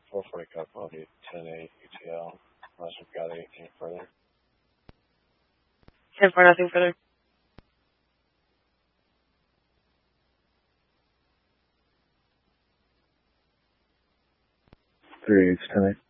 440 Copilot 10-8 ETL, unless we've got anything further. Can't find nothing further. 3 8 10-8.